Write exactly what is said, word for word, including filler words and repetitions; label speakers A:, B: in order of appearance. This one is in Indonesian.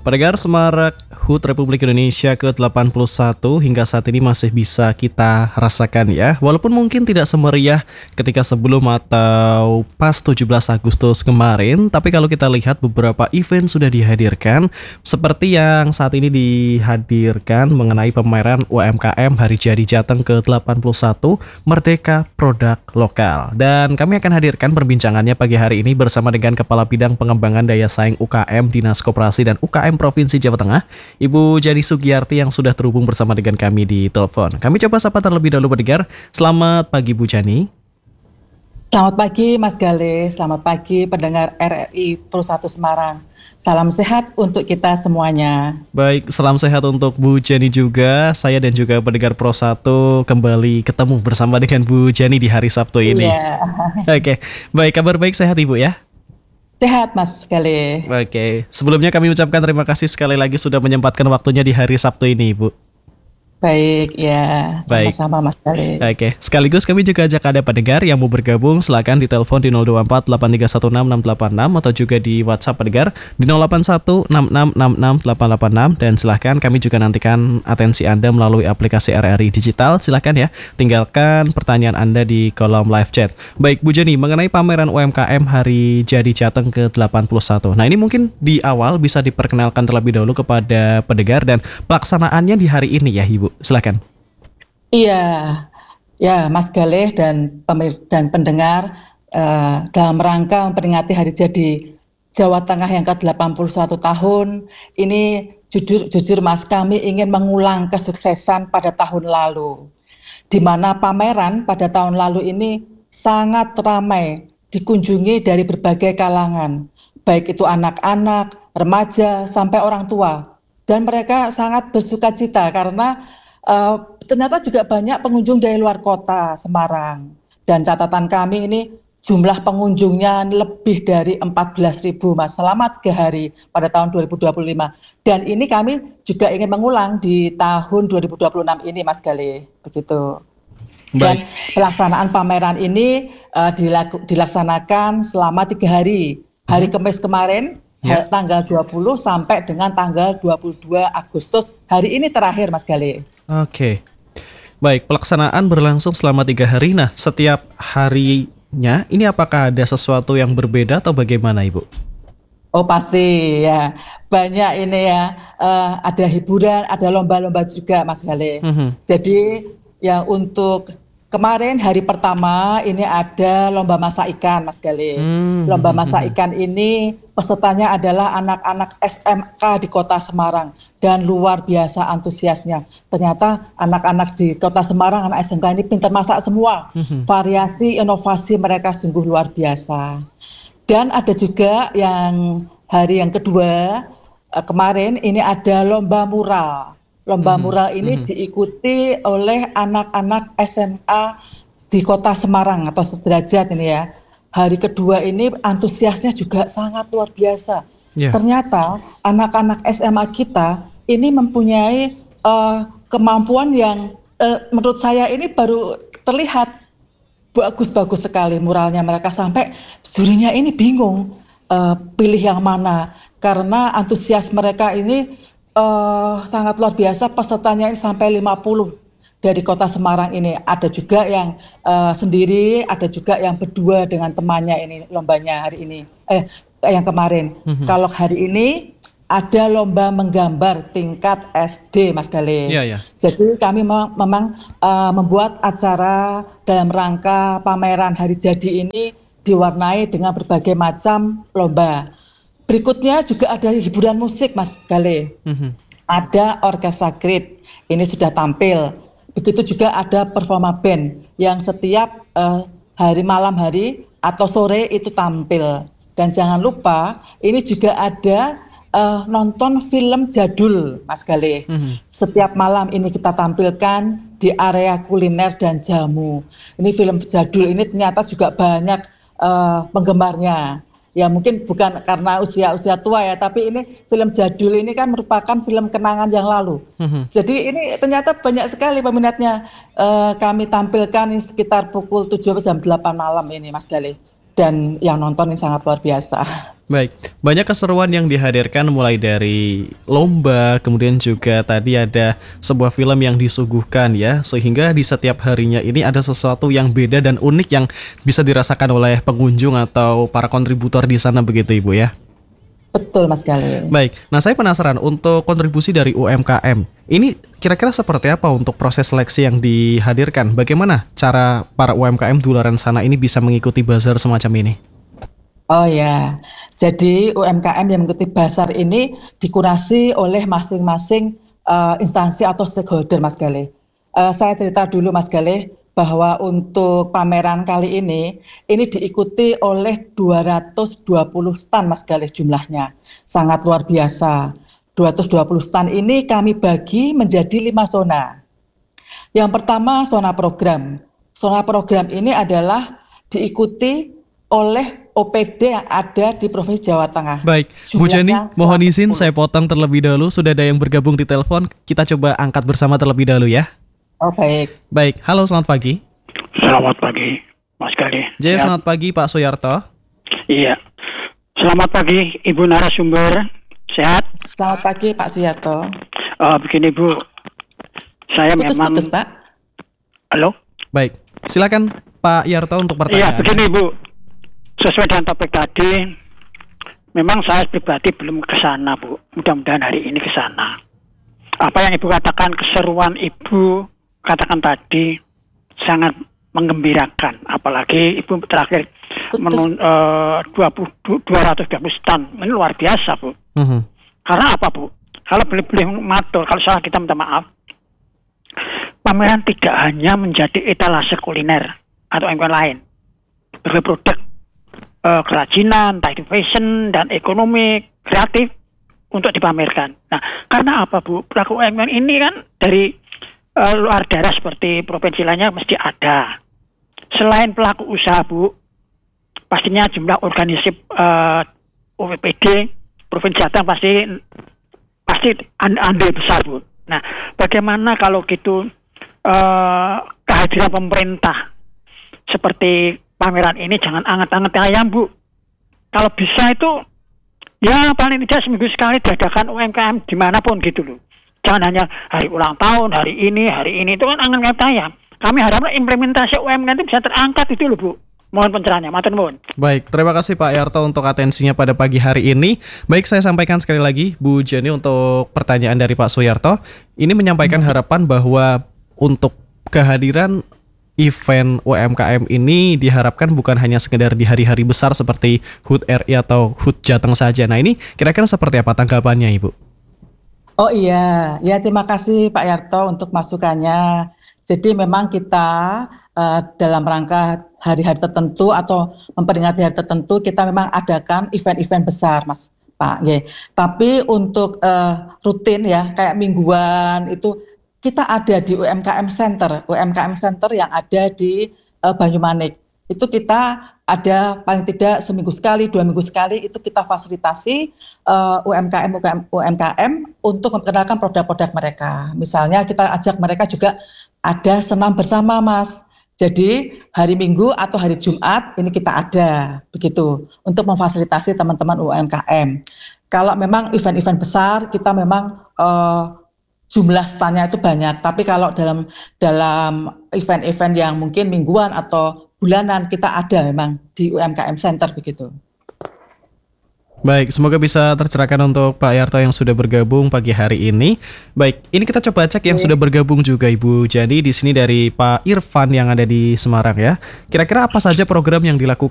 A: Pendengar Semarak H U T Republik Indonesia ke delapan puluh satu hingga saat ini masih bisa kita rasakan ya. Walaupun mungkin tidak semeriah ketika sebelum atau pas tujuh belas Agustus kemarin, tapi kalau kita lihat beberapa event sudah dihadirkan, seperti yang saat ini dihadirkan mengenai pameran U M K M Hari Jadi Jateng ke delapan puluh satu Merdeka Produk Lokal. Dan kami akan hadirkan perbincangannya pagi hari ini bersama dengan Kepala Bidang Pengembangan Daya Saing U K M Dinas Koperasi dan U K M Provinsi Jawa Tengah, Ibu Jani Sugiyarti yang sudah terhubung bersama dengan kami di telepon. Kami coba sapa terlebih dahulu pendengar. Selamat pagi Bu Jani.
B: Selamat pagi Mas Gale, selamat pagi pendengar R R I Pro satu Semarang. Salam sehat untuk kita semuanya.
A: Baik, salam sehat untuk Bu Jani juga. Saya dan juga pendengar Pro satu kembali ketemu bersama dengan Bu Jani di hari Sabtu ini.
B: Iya.
A: Oke, baik, kabar baik, sehat Ibu ya?
B: Sehat Mas Gale.
A: Oke, sebelumnya kami ucapkan terima kasih sekali lagi sudah menyempatkan waktunya di hari Sabtu ini Ibu.
B: Baik, ya,
A: Baik.
B: sama-sama Mas Gale.
A: Oke, sekaligus kami juga ajak Anda pendengar yang mau bergabung, silakan di telepon di nol dua empat delapan tiga satu enam enam delapan enam atau juga di WhatsApp pendengar di nol delapan satu enam enam enam enam delapan delapan enam, dan silahkan kami juga nantikan atensi Anda melalui aplikasi R R I Digital. Silahkan ya, tinggalkan pertanyaan Anda di kolom live chat. Baik Bu Jani, mengenai pameran U M K M Hari Jadi Jateng ke delapan puluh satu. Nah ini mungkin di awal bisa diperkenalkan terlebih dahulu kepada pendengar dan pelaksanaannya di hari ini ya Ibu. Silakan.
B: Iya, ya Mas Gale dan pemir dan pendengar, uh, dalam rangka memperingati Hari Jadi Jawa Tengah yang ke delapan puluh satu tahun, ini jujur, jujur Mas, kami ingin mengulang kesuksesan pada tahun lalu, di mana pameran pada tahun lalu ini sangat ramai, dikunjungi dari berbagai kalangan, baik itu anak-anak, remaja, sampai orang tua. Dan mereka sangat bersukacita karena Uh, ternyata juga banyak pengunjung dari luar kota Semarang, dan catatan kami ini jumlah pengunjungnya lebih dari empat belas ribu Mas selama tiga hari pada tahun dua ribu dua puluh lima, dan ini kami juga ingin mengulang di tahun dua ribu dua puluh enam ini Mas Gale, begitu. Dan Baik. Pelaksanaan pameran ini uh, dilaku, dilaksanakan selama tiga hari, hari hmm. Kamis kemarin ya. Tanggal dua puluh sampai dengan tanggal dua puluh dua Agustus, hari ini terakhir Mas Gale.
A: Oke, baik, pelaksanaan berlangsung selama tiga hari. Nah, setiap harinya ini apakah ada sesuatu yang berbeda atau bagaimana Ibu?
B: Oh pasti ya, banyak ini ya, uh, ada hiburan, ada lomba-lomba juga Mas Gale. Mm-hmm. Jadi ya untuk kemarin hari pertama ini ada lomba masak ikan Mas Gale. Mm-hmm. Lomba masak ikan ini pesertanya adalah anak-anak S M K di Kota Semarang. Dan luar biasa antusiasnya. Ternyata anak-anak di Kota Semarang, anak S M K ini pintar masak semua. Mm-hmm. Variasi, inovasi mereka sungguh luar biasa. Dan ada juga yang hari yang kedua, eh, kemarin ini ada lomba mural. Lomba mm-hmm. mural ini mm-hmm. diikuti oleh anak-anak S M A di Kota Semarang atau sederajat ini ya. Hari kedua ini antusiasnya juga sangat luar biasa. Yeah. Ternyata anak-anak S M A kita ini mempunyai uh, kemampuan yang uh, menurut saya ini baru terlihat bagus-bagus sekali muralnya mereka, sampai jurinya ini bingung uh, pilih yang mana karena antusias mereka ini uh, sangat luar biasa. Pesertanya ini sampai lima puluh dari Kota Semarang ini. Ada juga yang uh, sendiri, ada juga yang berdua dengan temannya ini lombanya hari ini. Eh yang kemarin. Mm-hmm. Kalau hari ini ada lomba menggambar tingkat S D Mas Gale. Yeah, yeah. Jadi kami memang, memang uh, membuat acara dalam rangka pameran Hari Jadi ini diwarnai dengan berbagai macam lomba. Berikutnya juga ada hiburan musik Mas Gale. Mm-hmm. Ada orkestra Grit, ini sudah tampil. Begitu juga ada performa band yang setiap uh, hari malam hari atau sore itu tampil. Dan jangan lupa ini juga ada uh, nonton film jadul Mas Gale. Mm-hmm. Setiap malam ini kita tampilkan di area kuliner dan jamu. Ini film jadul ini ternyata juga banyak uh, penggemarnya. Ya mungkin bukan karena usia-usia tua ya, tapi ini film jadul ini kan merupakan film kenangan yang lalu. Mm-hmm. Jadi ini ternyata banyak sekali peminatnya. Uh, kami tampilkan ini sekitar pukul tujuh sampai jam delapan malam ini Mas Gale. dan yang nonton ini sangat luar biasa.
A: Baik, banyak keseruan yang dihadirkan mulai dari lomba, kemudian juga tadi ada sebuah film yang disuguhkan ya, sehingga di setiap harinya ini ada sesuatu yang beda dan unik yang bisa dirasakan oleh pengunjung atau para kontributor di sana begitu Ibu ya?
B: Betul Mas Galih.
A: Baik, nah saya penasaran untuk kontribusi dari U M K M, ini kira-kira seperti apa untuk proses seleksi yang dihadirkan? Bagaimana cara para U M K M di luar sana ini bisa mengikuti bazar semacam ini?
B: Oh ya, jadi U M K M yang mengikuti bazar ini dikurasi oleh masing-masing uh, instansi atau stakeholder Mas Galih. Uh, saya cerita dulu Mas Galih bahwa untuk pameran kali ini, ini diikuti oleh dua ratus dua puluh stand Mas Galih jumlahnya. Sangat luar biasa. dua ratus dua puluh stand ini kami bagi menjadi lima zona. Yang pertama zona program. Zona program ini adalah diikuti oleh O P D yang ada di Provinsi Jawa Tengah.
A: Baik, Bu Jani, mohon izin saya potong terlebih dahulu. Sudah ada yang bergabung di telepon. Kita coba angkat bersama terlebih dahulu ya.
B: Oh baik.
A: Baik, halo selamat pagi.
C: Selamat pagi, Mas Galih.
A: Jaya, selamat pagi Pak Suyarto.
C: Iya. Selamat pagi Ibu narasumber. Sehat?
B: Selamat pagi Pak Suyarto.
C: Uh, begini Bu, saya
B: putus,
C: memang.
B: Putus Pak.
C: Halo.
A: Baik, silakan Pak Yarto untuk pertanyaan.
C: Iya, begini Bu. Sesuai dengan topik tadi, memang saya pribadi belum ke sana, Bu. Mudah-mudahan hari ini ke sana. Apa yang Ibu katakan, keseruan Ibu katakan tadi sangat menggembirakan. Apalagi Ibu terakhir menun, uh, dua ratus dua puluh stand. Ini luar biasa, Bu. Uh-huh. Karena apa, Bu? Kalau beli-beli matur, kalau salah kita minta maaf. Pameran tidak hanya menjadi etalase kuliner atau yang lain. Berbagai produk Uh, kerajinan, entah itu fashion dan ekonomi kreatif untuk dipamerkan. Nah, karena apa Bu? Pelaku U M K M ini kan dari uh, luar daerah seperti provinsi lainnya mesti ada. Selain pelaku usaha Bu, pastinya jumlah organisasi uh, O P D Provinsi Jateng pasti pasti andil besar Bu. Nah, bagaimana kalau gitu uh, kehadiran pemerintah seperti pameran ini jangan anget-anget ayam Bu. Kalau bisa itu ya paling tidak seminggu sekali diadakan U M K M dimanapun gitu loh. Jangan hanya hari ulang tahun, hari ini, hari ini itu kan anget-anget ayam. Kami harapkan implementasi U M K M itu bisa terangkat itu loh Bu. Mohon pencerahannya, matur nuwun.
A: Baik, terima kasih Pak Yarto untuk atensinya pada pagi hari ini. Baik, saya sampaikan sekali lagi Bu Jani untuk pertanyaan dari Pak Suyarto. Ini menyampaikan harapan bahwa untuk kehadiran event U M K M ini diharapkan bukan hanya sekedar di hari-hari besar seperti H U T R I atau H U T Jateng saja. Nah ini kira-kira seperti apa tanggapannya Ibu?
B: Oh iya, ya terima kasih Pak Yarto untuk masukannya. Jadi memang kita uh, dalam rangka hari-hari tertentu atau memperingati hari tertentu kita memang adakan event-event besar Mas Pak. Ya. Tapi untuk uh, rutin ya kayak mingguan itu kita ada di U M K M Center, U M K M Center yang ada di uh, Banyumanik. Itu kita ada paling tidak seminggu sekali, dua minggu sekali itu kita fasilitasi uh, U M K M U M K M untuk memperkenalkan produk-produk mereka. Misalnya kita ajak mereka juga ada senam bersama Mas. Jadi hari Minggu atau hari Jumat ini kita ada begitu untuk memfasilitasi teman-teman U M K M. Kalau memang event-event besar kita memang uh, jumlah standnya itu banyak, tapi kalau dalam dalam event-event yang mungkin mingguan atau bulanan kita ada memang di U M K M Center begitu.
A: Baik, semoga bisa tercerahkan untuk Pak Yarto yang sudah bergabung pagi hari ini. Baik, ini kita coba cek yang Oke. sudah bergabung juga Ibu Jani di sini dari Pak Irfan yang ada di Semarang ya. Kira-kira apa saja program yang dilakukan